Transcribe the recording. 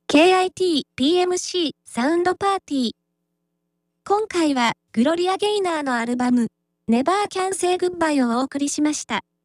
KIT PMC サウンドパーティー。今回はグロリア・ゲイナーのアルバム Never Can Say Goodbye をお送りしました。